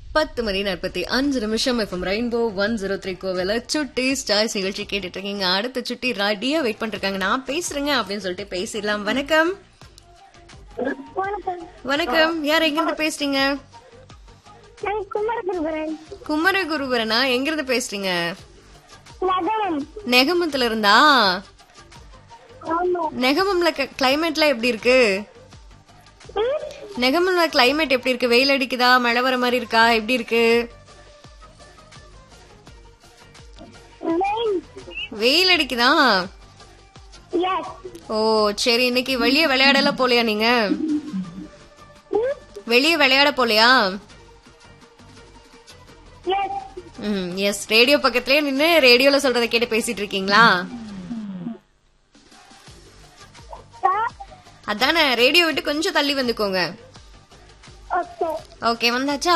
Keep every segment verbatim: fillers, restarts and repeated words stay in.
பத்து மணி நாற்பத்தி அஞ்சு நிமிஷம் FM rainbow one zero three கோவில சுட்டி ஸ்டார்ஸ் நிகழ்ச்சி கேட்டுட்டு இருக்கீங்க. அடுத்த சுட்டி ரெடியா வெயிட் பண்ணிருக்காங்க. நான் பேசுறேங்க அப்படின்னு சொல்லிட்டு பேசிடலாம். வணக்கம். வணக்கம். யார் எங்க இருந்து பேசுறீங்க? குமரகுருபரனா? எங்க இருந்து பேசுறீங்க? நெகமத்துல இருந்தா? நெகமம்ல கிளைமேட்லாம் எப்படி இருக்கு? நெகமம்ல கிளைமேட் எப்படி இருக்கு? வெயில் அடிக்குதா, மழை வர மாதிரி இருக்கா, எப்படி இருக்கு? வெயில் அடிக்குதா? ஓ சரி. இன்னைக்கு வெளியே விளையாடலாம் போலையா? நீங்க வெளியே விளையாட போலையா? ம் எஸ். ரேடியோ பக்கத்துலயே நின்னு ரேடியோல சொல்றத கேட்டு பேசிட்டு இருக்கீங்களா? அதானே. ரேடியோ விட்டு கொஞ்சம் தள்ளி வந்துக்கோங்க. ஓகே வந்தாச்சா?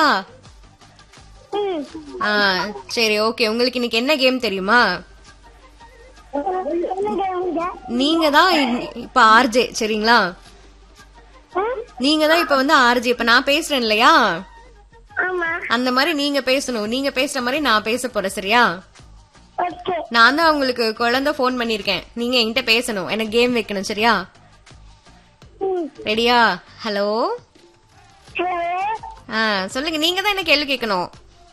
ஆ சரி ஓகே. உங்களுக்கு இன்னைக்கு என்ன கேம் தெரியுமா? நீங்க தான் இப்ப ஆர்ஜே சரிங்களா? நீங்க தான் இப்ப வந்து ஆர்ஜே. இப்ப நான் பேசுறேன் இல்லையா, அந்த மாதிரி நீங்க பேசணும். நீங்க பேசுற மாதிரி நான் பேச போறேன் சரியா? நான் தான் உங்களுக்கு குழந்தை போன் பண்ணிருக்கேன். நீங்க என்கிட்ட பேசணும், எனக்கு கேம் வைக்கணும் சரியா? ரெடியா? ஹலோ. ஆ சொல்லுங்க. நீங்க தான் என்ன கேள்வி கேட்கணும்.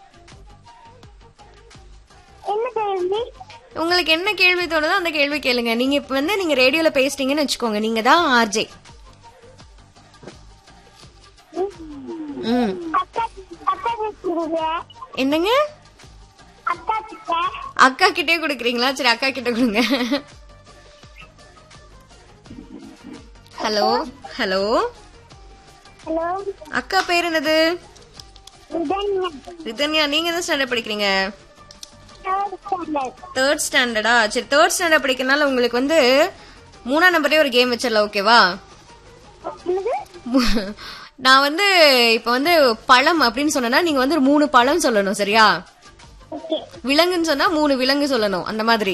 உங்களுக்கு என்ன கேள்வி தோணுதோ அந்த கேள்வி கேளுங்க. நீங்க இப்ப வந்து நீங்க ரேடியோல பேசுறீங்கன்னு வச்சுக்கோங்க. நீங்க தான் ஆர்ஜே. ம் என்னங்க? அக்கா கிட்டே குடுக்கறீங்களா? சரி அக்கா கிட்ட கொடுங்க. ஹலோ. ஹலோ. அக்கா பேர் என்னது? ரிதன்யா. நீங்க எந்த ஸ்டாண்டர்ட் படிக்கிறீங்க? தேர்ட் ஸ்டாண்டர்டா? சரி தேர்ட் ஸ்டாண்டர்ட் படிக்கிறனால உங்களுக்கு வந்து மூணாம் நம்பரே ஒரு கேம் வச்சிடலாம் ஓகேவா? நான் வந்து இப்ப வந்து பழம் அப்படின்னு சொன்னா நீங்க வந்து மூணு பழம் சொல்லணும் சரியா? விலங்குன்னு சொன்னா மூணு விலங்கு சொல்லணும் அந்த மாதிரி.